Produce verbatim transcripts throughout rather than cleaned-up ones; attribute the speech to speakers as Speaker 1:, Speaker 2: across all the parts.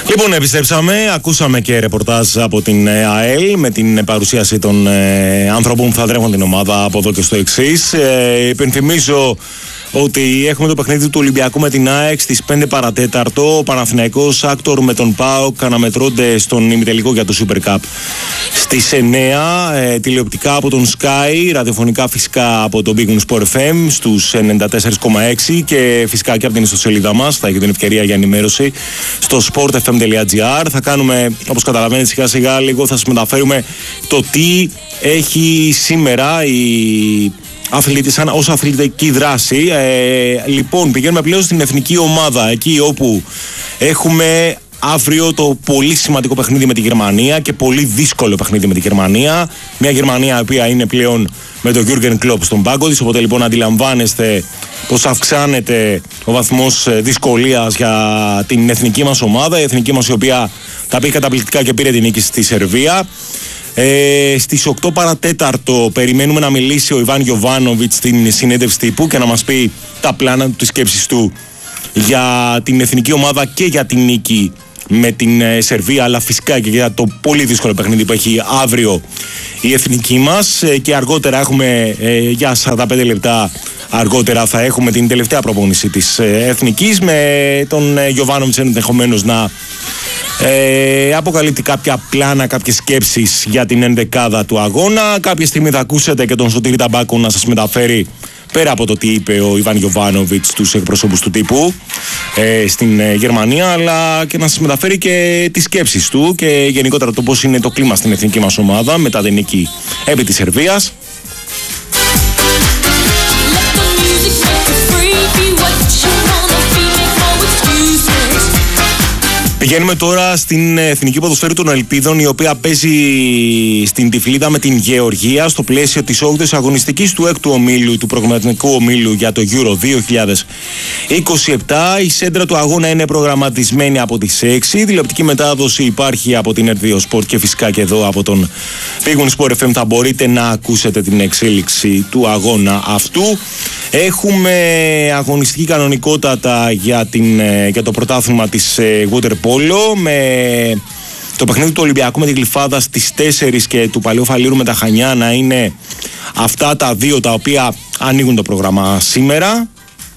Speaker 1: Λοιπόν, επιστρέψαμε, ακούσαμε και ρεπορτάζ από την ΑΕΛ με την παρουσίαση των ε, άνθρωπων που θα τρέχουν την ομάδα από εδώ και στο εξής. Ε, υπενθυμίζω ότι έχουμε το παιχνίδι του Ολυμπιακού με την ΑΕΚ στις πέντε παρατέταρτο. Ο Παναθηναϊκός Άκτορ με τον ΠΑΟΚ αναμετρώνται στον ημιτελικό για το Super Cup στις εννέα. Ε, τηλεοπτικά από τον Sky, ραδιοφωνικά φυσικά από τον Big Sport εφ εμ στους ενενήντα τέσσερα κόμμα έξι και φυσικά και από την ιστοσελίδα μας. Θα έχετε την ευκαιρία για ενημέρωση στο sport f m dot g r. Θα κάνουμε, όπως καταλαβαίνετε, σιγά σιγά λίγο θα σας μεταφέρουμε το τι έχει σήμερα η αθλητή, σαν ως αθλητική δράση. Ε, λοιπόν, πηγαίνουμε πλέον στην εθνική ομάδα, εκεί όπου έχουμε αύριο το πολύ σημαντικό παιχνίδι με τη Γερμανία και πολύ δύσκολο παιχνίδι με τη Γερμανία. Μια Γερμανία η οποία είναι πλέον με τον Γιούργεν Κλοπ στον πάγκο της, οπότε λοιπόν αντιλαμβάνεστε πως αυξάνεται ο βαθμός δυσκολίας για την εθνική μας ομάδα. Η εθνική μας η οποία τα πήγε καταπληκτικά και πήρε την νίκη στη Σερβία. Ε, στις οκτώ παρατέταρτο περιμένουμε να μιλήσει ο Ιβάν Γιοβάνοβιτς στην συνέντευξη τύπου και να μας πει τα πλάνα του, τις σκέψεις του για την εθνική ομάδα και για την νίκη με την ε, Σερβία, αλλά φυσικά και για το πολύ δύσκολο παιχνίδι που έχει αύριο η εθνική μας. Ε, και αργότερα έχουμε, ε, για σαράντα πέντε λεπτά αργότερα θα έχουμε την τελευταία προπόνηση της ε, εθνικής, με τον ε, Γιοβάνοβιτς ενδεχομένως να Ε, αποκαλύπτει κάποια πλάνα, κάποιες σκέψεις για την ενδεκάδα του αγώνα. Κάποια στιγμή θα ακούσετε και τον Σωτήρη Ταμπάκο να σας μεταφέρει, πέρα από το τι είπε ο Ιβάν Γιοβάνοβιτς στους εκπροσώπους του τύπου ε, στην ε, Γερμανία, αλλά και να σας μεταφέρει και τις σκέψεις του και γενικότερα το πώς είναι το κλίμα στην εθνική μας ομάδα μετά την νίκη επί της Σερβίας. Πηγαίνουμε τώρα στην Εθνική Ποδοσφαίρου των Ελπίδων, η οποία παίζει στην Τυφλίδα με την Γεωργία στο πλαίσιο της όγδοης αγωνιστικής του έκτου ομίλου, του προγραμματικού ομίλου για το Euro δύο χιλιάδες είκοσι επτά. Η σέντρα του αγώνα είναι προγραμματισμένη από τις έξι. Η τηλεοπτική μετάδοση υπάρχει από την ερ δύο Sport και φυσικά και εδώ από τον Big Sport εφ εμ θα μπορείτε να ακούσετε την εξέλιξη του αγώνα αυτού. Έχουμε αγωνιστική κανονικότατα για, την, για το πρωτάθλημα της Water Polo, με το παιχνίδι του Ολυμπιακού με την Γλυφάδα στις τέσσερις και του Παλαιού Φαλήρου με τα Χανιά να είναι αυτά τα δύο τα οποία ανοίγουν το πρόγραμμα σήμερα.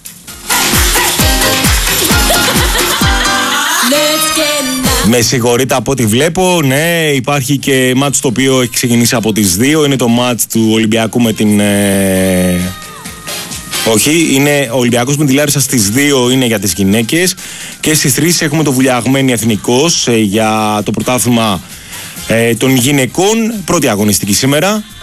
Speaker 1: Με συγχωρείτε από ό,τι βλέπω, ναι, υπάρχει και μάτς το οποίο έχει ξεκινήσει από τις δύο, είναι το μάτς του Ολυμπιακού με την... Ε... Όχι, είναι ο Ολυμπιακός με τη Λάρισα στις δύο είναι για τις γυναίκες και στις τρεις έχουμε το Βουλιαγμένη Εθνικός ε, για το πρωτάθλημα ε, των γυναικών, πρώτη αγωνιστική σήμερα.